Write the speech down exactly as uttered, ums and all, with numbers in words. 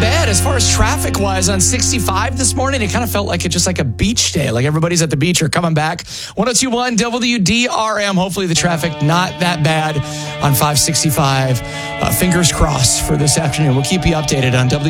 bad. As far as traffic-wise, on sixty-five this morning, it kind of felt like it's just like a beach day, like everybody's at the beach or coming back. one oh two point one W D R M. Hopefully the traffic not that bad on five sixty-five. Uh, fingers crossed for this afternoon. We'll keep you updated on W.